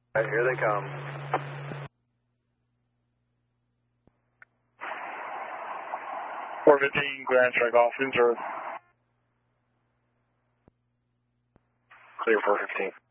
All right, here they come. .415 Grand Strike off, in service. Clear 415.